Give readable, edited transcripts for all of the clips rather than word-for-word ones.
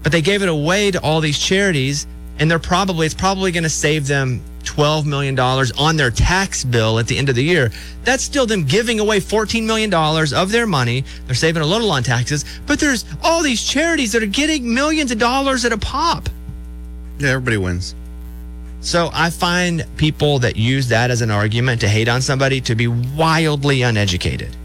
but they gave it away to all these charities, and it's probably going to save them $12 million on their tax bill at the end of the year. That's still them giving away $14 million of their money. They're saving a little on taxes, but there's all these charities that are getting millions of dollars at a pop. Yeah, everybody wins. So I find people that use that as an argument to hate on somebody to be wildly uneducated.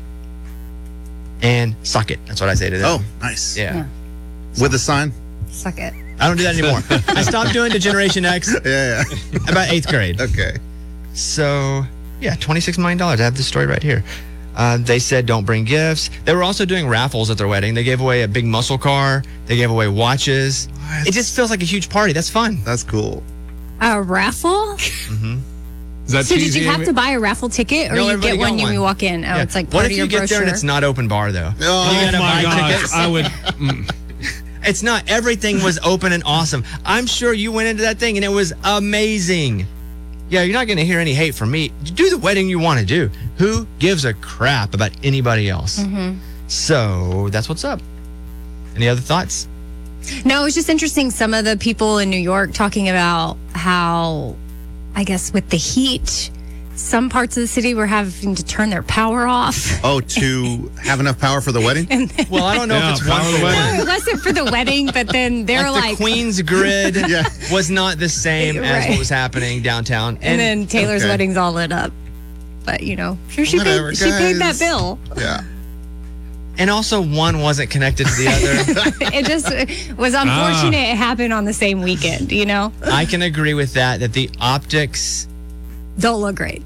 And suck it. That's what I say to them. Oh, nice. Yeah. With a sign? Suck it. I don't do that anymore. I stopped doing the Generation X Yeah. about 8th grade. Okay. So, yeah, $26 million. I have this story right here. They said don't bring gifts. They were also doing raffles at their wedding. They gave away a big muscle car. They gave away watches. What? It just feels like a huge party. That's fun. That's cool. A raffle? Mm-hmm. Is that So did cheesy, you have Amy? to buy a raffle ticket, or No, you everybody get one got when you one. walk in? Oh, Yeah. it's like What part if of you your get there and brochure. it's not open bar, though? Oh, You gotta my buy gosh, tickets. I would. It's not. Everything was open and awesome. I'm sure you went into that thing and it was amazing. Yeah, you're not going to hear any hate from me. Do the wedding you want to do. Who gives a crap about anybody else? Mm-hmm. So that's what's up. Any other thoughts? No, it was just interesting. Some of the people in New York talking about how, I guess, with the heat, some parts of the city were having to turn their power off. Oh, to have enough power for the wedding? Well, I don't know Yeah, if it's one power for the one. wedding. No, it wasn't for the wedding, but then they're Like like, the Queen's grid Yeah. was not the same as Right. what was happening downtown. and then Taylor's Okay. wedding's all lit up. But, sure, she Whatever, paid that guys. bill. Yeah. And also one wasn't connected to the other. It just was unfortunate it happened on the same weekend, I can agree with that the optics Don't look great.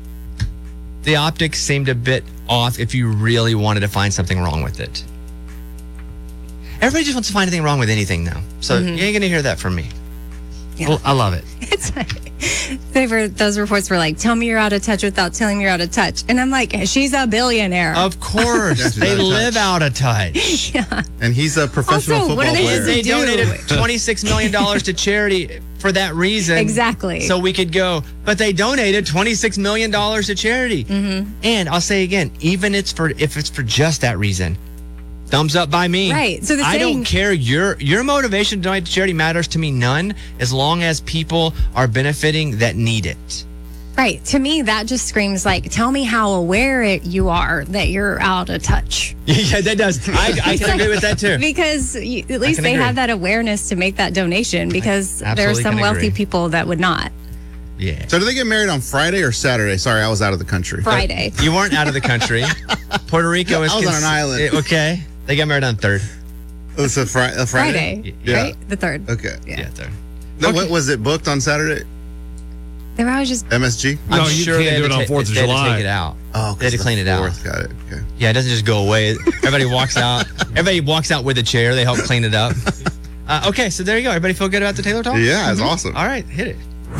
seemed a bit off if you really wanted to find something wrong with it. Everybody just wants to find anything wrong with anything now. So you ain't going to hear that from me. Yeah. Well, I love it. It's those reports were like, tell me you're out of touch without telling me you're out of touch. And I'm like, she's a billionaire. Of course. Yes, they out of live touch. out of touch. And he's a professional Also, what football are they player. They do? donated $26 million to charity for that reason. Exactly. So we could go. But they donated $26 million to charity. Mm-hmm. And I'll say again, even if it's for just that reason, thumbs up by me. Right. So the I don't saying- care. Your motivation to donate to charity matters to me none, as long as people are benefiting that need it. Right. To me, that just screams like, tell me how aware you are that you're out of touch. Yeah, that does. I can agree with that too. Because at least can they agree. have that awareness to make that donation, because there are absolutely some can wealthy agree. people that would not. Yeah. So do they get married on Friday or Saturday? Sorry, I was out of the country. Friday. You weren't out of the country. Puerto Rico is I was on an island. Okay. They got married on 3rd. Oh, it's a Friday? Friday, Yeah. right? The 3rd. Okay. Yeah, 3rd. No, what was it booked on Saturday? They were always just, MSG? No, I'm you sure can't they do had it to on ta- 4th of they had to July. take it out. Oh, They had to clean it out. Got it. Okay. Yeah, it doesn't just go away. Everybody walks out. Everybody walks out with a chair. They help clean it up. Okay, so there you go. Everybody feel good about the Taylor Talk? Yeah, it's awesome. All right, hit it.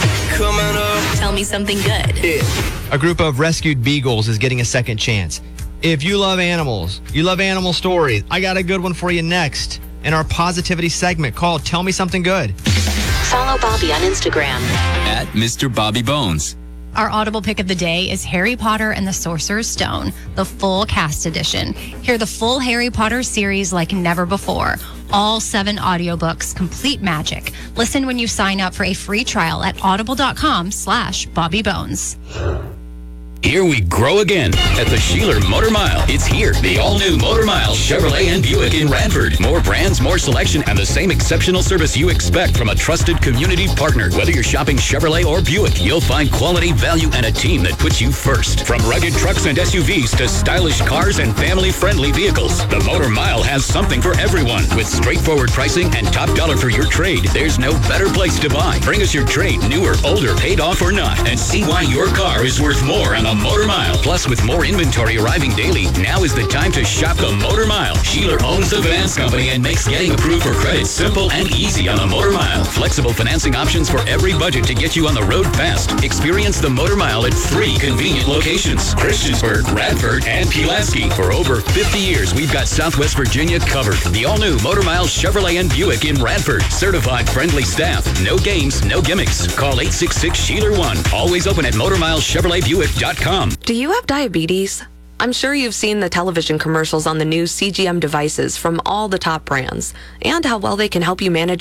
Tell me something good. A group of rescued beagles is getting a second chance. If you love animals, you love animal stories, I got a good one for you next in our positivity segment called Tell Me Something Good. Follow Bobby on Instagram. At Mr. Bobby Bones. our audible pick of the day is Harry Potter and the Sorcerer's Stone, the full cast edition. Hear the full Harry Potter series like never before. All 7 audiobooks, complete magic. Listen when you sign up for a free trial at audible.com/BobbyBones. Here we grow again at the Sheeler Motor Mile. It's here, the all-new Motor Mile Chevrolet and Buick in Radford. More brands, more selection, and the same exceptional service you expect from a trusted community partner. Whether you're shopping Chevrolet or Buick, you'll find quality, value, and a team that puts you first. From rugged trucks and SUVs to stylish cars and family-friendly vehicles, the Motor Mile has something for everyone. With straightforward pricing and top dollar for your trade, there's no better place to buy. Bring us your trade, new or older, paid off or not, and see why your car is worth more on the Motor Mile. Plus, with more inventory arriving daily, now is the time to shop the Motor Mile. Sheeler owns the Vance Company and makes getting approved for credit simple and easy on the Motor Mile. Flexible financing options for every budget to get you on the road fast. Experience the Motor Mile at 3 convenient locations: Christiansburg, Radford, and Pulaski. For over 50 years, we've got Southwest Virginia covered. The all-new Motor Mile Chevrolet and Buick in Radford. Certified friendly staff. No games, no gimmicks. Call 866-SHEELER1. Always open at MotorMileChevroletBuick.com. Do you have diabetes? I'm sure you've seen the television commercials on the new CGM devices from all the top brands and how well they can help you manage